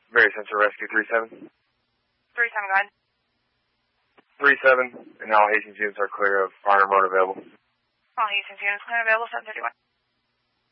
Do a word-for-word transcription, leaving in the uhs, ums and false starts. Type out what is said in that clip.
Very Sensor Rescue three seven. three seven, go ahead. three seven, and all Hastings units are clear of fire and remote available. All Hastings units clear available, seven thirty-one.